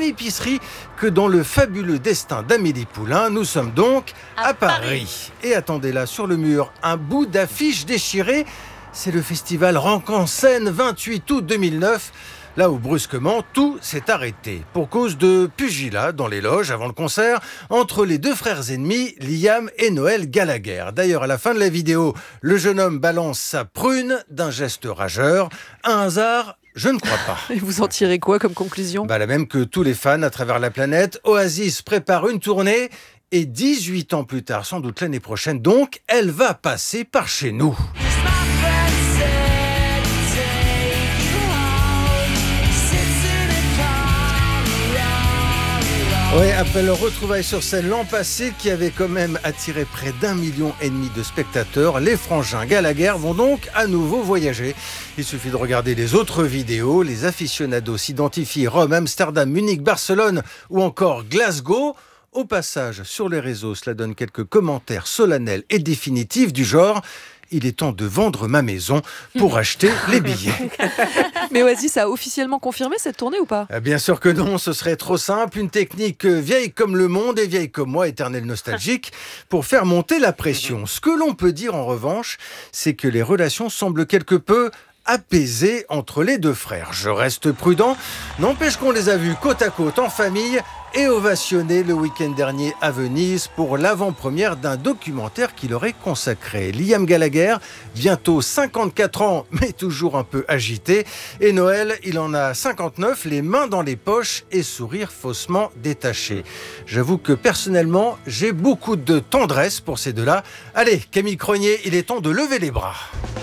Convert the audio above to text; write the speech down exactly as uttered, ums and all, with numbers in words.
épicerie que dans le fabuleux destin d'Amélie Poulain. Nous sommes donc à, à Paris. Paris. Et attendez là, sur le mur, un bout d'affiche déchirée. C'est le festival Rock en Seine, vingt-huit août deux mille neuf. Là où brusquement, tout s'est arrêté pour cause de pugilat dans les loges avant le concert entre les deux frères ennemis, Liam et Noël Gallagher. D'ailleurs, à la fin de la vidéo, le jeune homme balance sa prune d'un geste rageur. Un hasard ? Je ne crois pas. Et vous en tirez quoi comme conclusion ? Bah, la même que tous les fans à travers la planète. Oasis prépare une tournée et dix-huit ans plus tard, sans doute l'année prochaine, donc, elle va passer par chez nous. Oui, après leur retrouvaille sur scène l'an passé, qui avait quand même attiré près d'un million et demi de spectateurs, les frangins Gallagher vont donc à nouveau voyager. Il suffit de regarder les autres vidéos. Les aficionados s'identifient Rome, Amsterdam, Munich, Barcelone ou encore Glasgow. Au passage, sur les réseaux, cela donne quelques commentaires solennels et définitifs du genre « Il est temps de vendre ma maison pour acheter les billets ». Mais Oasis a officiellement confirmé cette tournée ou pas ? Bien sûr que non, ce serait trop simple. Une technique vieille comme le monde et vieille comme moi, éternel nostalgique, pour faire monter la pression. Ce que l'on peut dire en revanche, c'est que les relations semblent quelque peu apaisées entre les deux frères. Je reste prudent, n'empêche qu'on les a vus côte à côte en famille et ovationnés le week-end dernier à Venise pour l'avant-première d'un documentaire qui leur est consacré. Liam Gallagher, bientôt cinquante-quatre ans, mais toujours un peu agité. Et Noël, il en a cinquante-neuf, les mains dans les poches et sourire faussement détaché. J'avoue que personnellement, j'ai beaucoup de tendresse pour ces deux-là. Allez, Camille Cronier, il est temps de lever les bras.